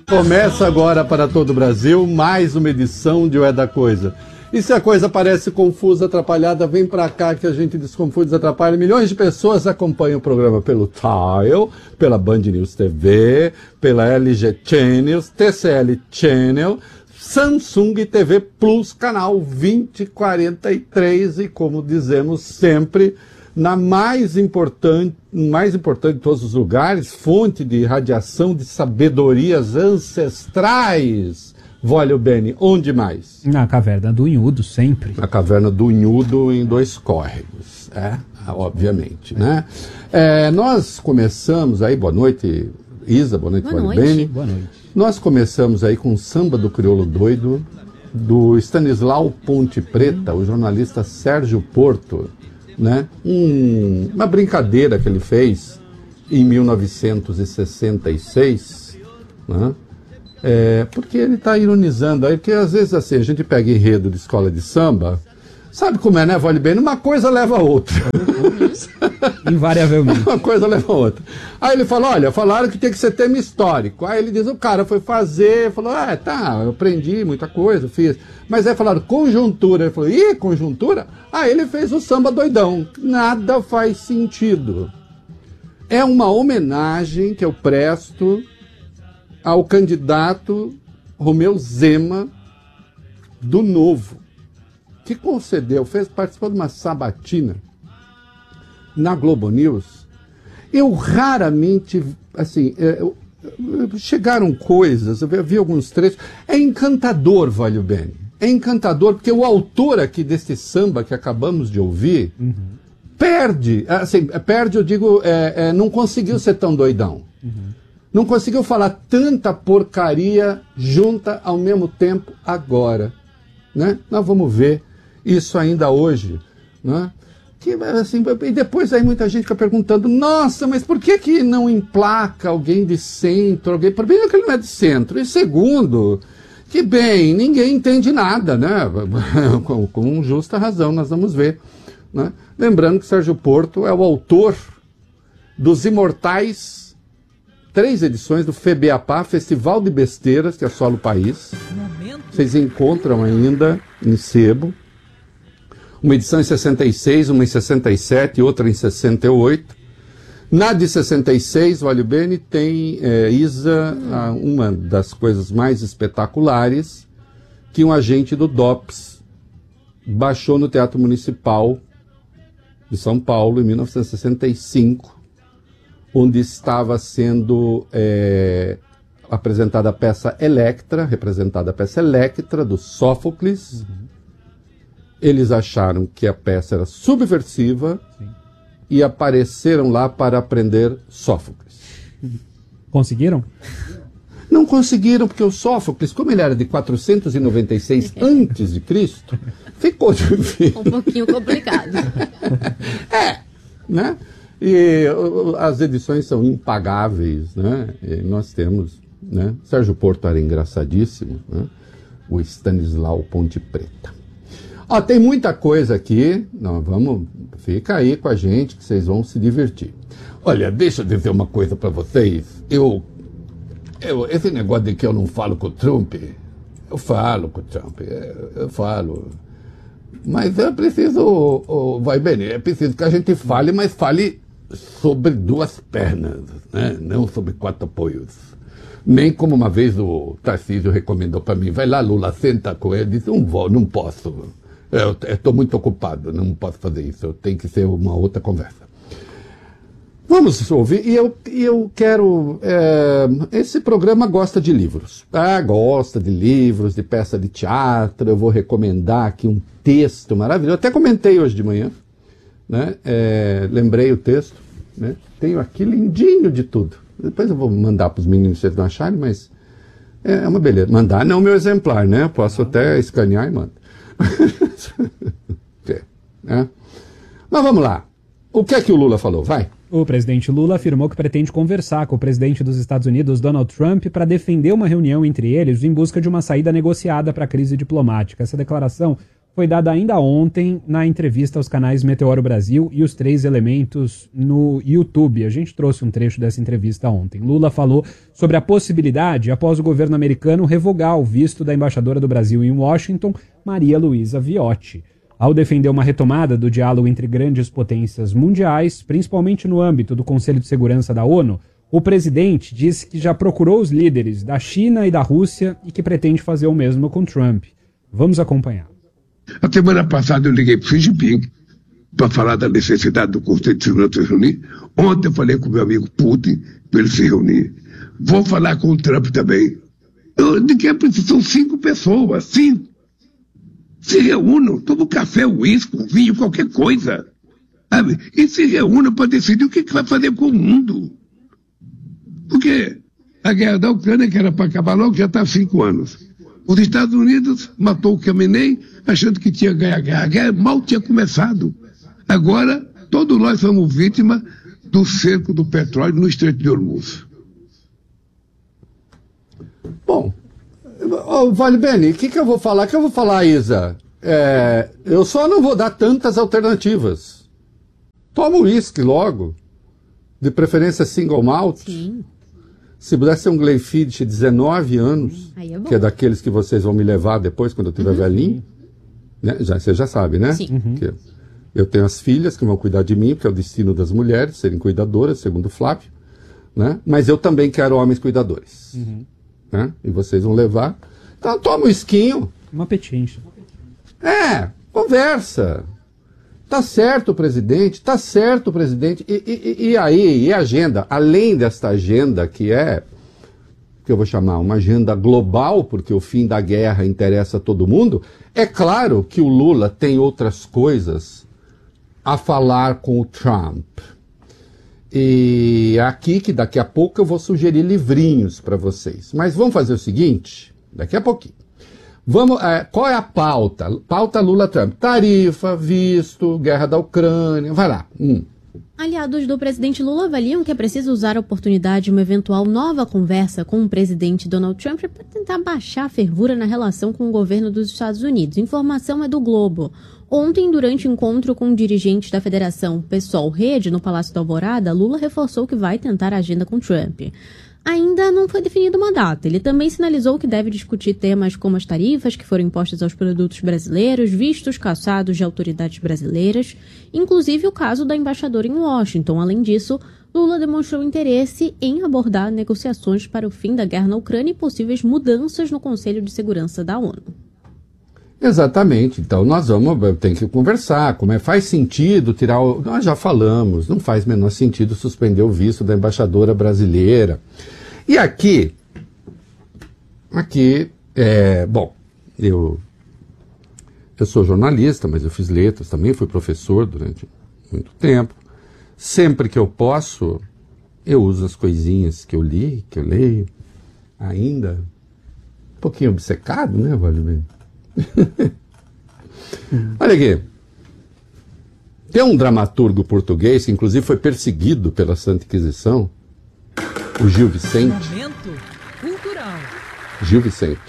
Começa agora para todo o Brasil mais uma edição de O É da Coisa. E se a coisa parece confusa, atrapalhada, vem pra cá que a gente desconfunde, desatrapalha. Milhões de pessoas acompanham o programa pelo Tile, pela Band News TV, pela LG Channels, TCL Channel, Samsung TV Plus, canal 2043 e, como dizemos sempre, na mais importante de todos os lugares, fonte de radiação de sabedorias ancestrais. Vólio Bene, onde mais? Na Caverna do Unhudo, sempre. Na Caverna do Unhudo, em 2 córregos, obviamente, né? Nós começamos aí, boa noite, Isa, boa noite, Vólio Bene. Boa noite. Nós começamos aí com o Samba do Crioulo Doido, do Stanislau Ponte Preta, o jornalista Sérgio Porto, né? Uma brincadeira que ele fez em 1966, né? Porque ele está ironizando aí, porque às vezes assim, a gente pega enredo de escola de samba, sabe como é, né, Vólio Bene? Uma coisa leva a outra. Invariavelmente. Uma coisa leva a outra. Aí ele fala, olha, falaram que tem que ser tema histórico. Aí ele diz, o cara foi fazer, falou, eu aprendi muita coisa, fiz. Mas aí falaram, conjuntura. Ele falou, conjuntura? Aí ele fez o samba doidão. Nada faz sentido. É uma homenagem que eu presto ao candidato Romeu Zema do Novo, que participou de uma sabatina na Globo News. Eu raramente, assim, chegaram coisas, eu vi alguns trechos, é encantador, Vólio Bene, é encantador, porque o autor aqui desse samba que acabamos de ouvir, perde, eu digo, não conseguiu ser tão doidão. Não conseguiu falar tanta porcaria junta ao mesmo tempo agora, né? Nós vamos ver isso ainda hoje, né? E depois aí muita gente fica perguntando, nossa, mas por que não emplaca alguém de centro? Primeiro que ele não é de centro, e segundo, que bem, ninguém entende nada, né? Com justa razão, nós vamos ver, né? Lembrando que Sérgio Porto é o autor dos imortais 3 edições do FEBEAPA, Festival de Besteiras, que assola o país. Vocês encontram ainda em sebo. Uma edição em 66, uma em 67 e outra em 68. Na de 66, Vólio Bene, tem, Isa, uma das coisas mais espetaculares, que um agente do DOPS baixou no Teatro Municipal de São Paulo, em 1965, onde estava sendo apresentada a peça Electra, representada a peça Electra, do Sófocles. Eles acharam que a peça era subversiva. Sim. E apareceram lá para aprender Sófocles. Conseguiram? Não conseguiram, porque o Sófocles, como ele era de 496 a.C., ficou difícil. Um pouquinho complicado. Né? E as edições são impagáveis, né? E nós temos, né? Sérgio Porto era engraçadíssimo, né? O Stanislau Ponte Preta. Tem muita coisa aqui, fica aí com a gente que vocês vão se divertir. Olha, deixa eu dizer uma coisa para vocês. Esse negócio de que eu não falo com o Trump, eu falo com o Trump, eu falo. Mas é preciso, vai bem, é preciso que a gente fale, mas fale sobre 2 pernas, né? Não sobre 4 apoios. Nem como uma vez o Tarcísio recomendou para mim, vai lá, Lula, senta com ele, disse, não posso, eu estou muito ocupado, não posso fazer isso, tem que ser uma outra conversa. Vamos ouvir, e eu quero, esse programa gosta de livros, gosta de livros, de peça de teatro, eu vou recomendar aqui um texto maravilhoso, eu até comentei hoje de manhã, né? Lembrei o texto, né? Tenho aqui lindinho de tudo. Depois eu vou mandar para os meninos se vocês não acharem, mas é uma beleza. Mandar não o meu exemplar, né? Posso até escanear e mando. Né? Mas vamos lá. O que é que o Lula falou? Vai. O presidente Lula afirmou que pretende conversar com o presidente dos Estados Unidos, Donald Trump, para defender uma reunião entre eles em busca de uma saída negociada para a crise diplomática. Essa declaração foi dada ainda ontem na entrevista aos canais Meteoro Brasil e Os Três Elementos no YouTube. A gente trouxe um trecho dessa entrevista ontem. Lula falou sobre a possibilidade, após o governo americano, revogar o visto da embaixadora do Brasil em Washington, Maria Luísa Viotti. Ao defender uma retomada do diálogo entre grandes potências mundiais, principalmente no âmbito do Conselho de Segurança da ONU, o presidente disse que já procurou os líderes da China e da Rússia e que pretende fazer o mesmo com Trump. Vamos acompanhar. A semana passada eu liguei para o Xi Jinping para falar da necessidade do Conselho de Segurança se reunir. Ontem eu falei com o meu amigo Putin para ele se reunir. Vou falar com o Trump também. De que é preciso? São 5 pessoas, 5. Se reúnam, tomam café, uísque, vinho, qualquer coisa. Sabe? E se reúnam para decidir o que vai fazer com o mundo. Porque a guerra da Ucrânia, que era para acabar logo, já está há 5 anos. Os Estados Unidos matou o Khamenei achando que tinha ganho a guerra. A guerra mal tinha começado. Agora, todos nós somos vítimas do cerco do petróleo no Estreito de Hormuz. Bom, Vale Bene, o que eu vou falar? O que eu vou falar, Isa? Eu só não vou dar tantas alternativas. Toma o uísque logo. De preferência single malt. Sim. Se pudesse ser um Glenfiddich de 19 anos, que é daqueles que vocês vão me levar depois, quando eu estiver velhinho. Né? Você já sabe, né? Sim. Que eu tenho as filhas que vão cuidar de mim, porque é o destino das mulheres, serem cuidadoras, segundo o Flávio. Né? Mas eu também quero homens cuidadores. Né? E vocês vão levar. Então toma um esquinho. Uma petincha. Conversa. Tá certo, presidente, tá certo, presidente. E aí, e a agenda? Além desta agenda que eu vou chamar uma agenda global, porque o fim da guerra interessa a todo mundo, é claro que o Lula tem outras coisas a falar com o Trump. E aqui que daqui a pouco eu vou sugerir livrinhos para vocês. Mas vamos fazer o seguinte, daqui a pouquinho. Qual é a pauta? Pauta Lula-Trump. Tarifa, visto, guerra da Ucrânia, vai lá. Aliados do presidente Lula avaliam que é preciso usar a oportunidade de uma eventual nova conversa com o presidente Donald Trump para tentar baixar a fervura na relação com o governo dos Estados Unidos. Informação é do Globo. Ontem, durante o encontro com dirigentes da Federação PSOL-Rede no Palácio da Alvorada, Lula reforçou que vai tentar a agenda com Trump. Ainda não foi definida uma data. Ele também sinalizou que deve discutir temas como as tarifas que foram impostas aos produtos brasileiros, vistos cassados de autoridades brasileiras, inclusive o caso da embaixadora em Washington. Além disso, Lula demonstrou interesse em abordar negociações para o fim da guerra na Ucrânia e possíveis mudanças no Conselho de Segurança da ONU. Exatamente. Então nós tem que conversar. Faz sentido tirar Nós já falamos, não faz menor sentido suspender o visto da embaixadora brasileira. E aqui, bom, eu sou jornalista, mas eu fiz letras também, fui professor durante muito tempo. Sempre que eu posso, eu uso as coisinhas que eu li, que eu leio, ainda um pouquinho obcecado, né, Vale Bene? Olha aqui, tem um dramaturgo português que inclusive foi perseguido pela Santa Inquisição, o Gil Vicente. Momento cultural. Gil Vicente.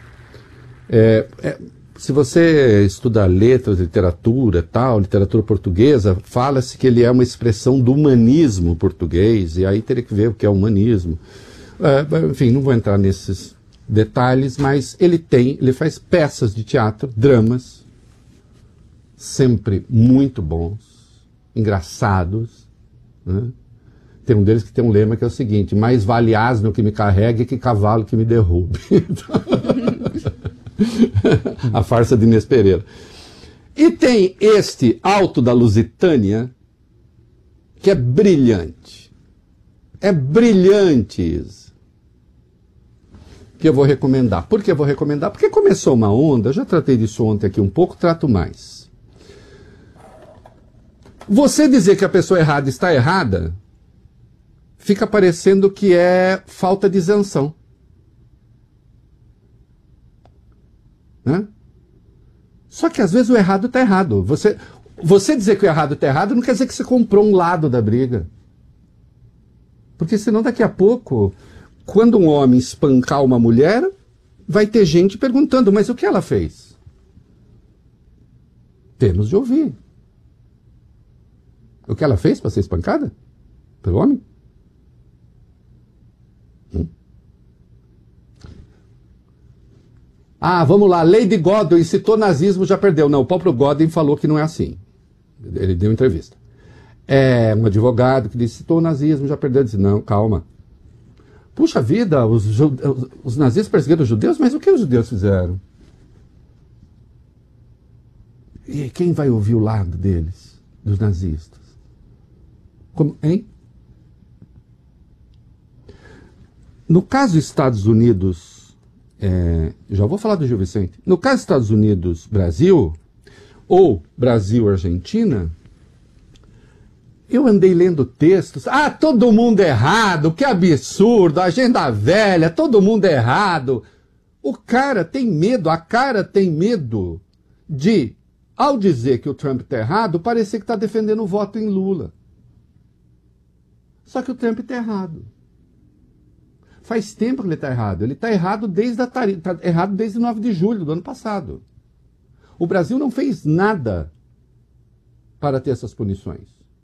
Se você estuda letras, literatura, literatura portuguesa, fala-se que ele é uma expressão do humanismo português, e aí teria que ver o que é humanismo. Enfim, não vou entrar nesses detalhes, mas ele faz peças de teatro, dramas, sempre muito bons, engraçados, né? Tem um deles que tem um lema que é o seguinte: mais vale asno que me carregue que cavalo que me derrube. A farsa de Inês Pereira. E tem este Alto da Lusitânia, que é brilhante. É brilhante isso. Que eu vou recomendar. Por que eu vou recomendar? Porque começou uma onda, eu já tratei disso ontem aqui um pouco, trato mais. Você dizer que a pessoa errada está errada, fica parecendo que é falta de isenção. Né? Só que às vezes o errado está errado. Você dizer que o errado está errado não quer dizer que você comprou um lado da briga. Porque senão daqui a pouco, quando um homem espancar uma mulher, vai ter gente perguntando, mas o que ela fez? Temos de ouvir. O que ela fez para ser espancada? Pelo homem? Ah, vamos lá. Lady Godwin citou nazismo, já perdeu. Não, o próprio Godwin falou que não é assim. Ele deu entrevista. É um advogado que disse, citou o nazismo, já perdeu. Disse, não, calma. Puxa vida, os nazistas perseguiram os judeus? Mas o que os judeus fizeram? E quem vai ouvir o lado deles, dos nazistas? Como, hein? No caso dos Estados Unidos, já vou falar do Gil Vicente. No caso dos Estados Unidos-Brasil, ou Brasil-Argentina, eu andei lendo textos. Ah, todo mundo errado, que absurdo, agenda velha, todo mundo errado. O cara tem medo, a cara tem medo de, ao dizer que o Trump está errado, parecer que está defendendo o voto em Lula. Só que o Trump está errado. Faz tempo que ele está errado. Ele está errado desde 9 de julho do ano passado. O Brasil não fez nada para ter essas punições.